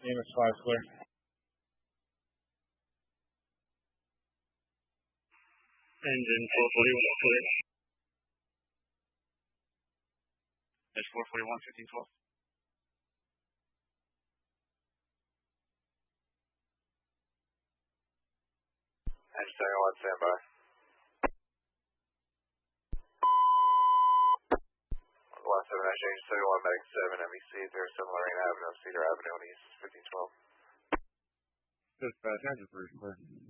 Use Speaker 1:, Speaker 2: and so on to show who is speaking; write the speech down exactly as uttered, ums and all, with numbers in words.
Speaker 1: Amos five clear.
Speaker 2: Engine four forty-one clear. That's four forty-one, fifteen twelve.
Speaker 3: Engine seventy-one, standby. one seven nine, Engine seventy-one, Medic seven, M E C, zero seven Lorraine Avenue, Cedar Avenue, East, fifteen twelve.
Speaker 1: Dispatch, engine three clear.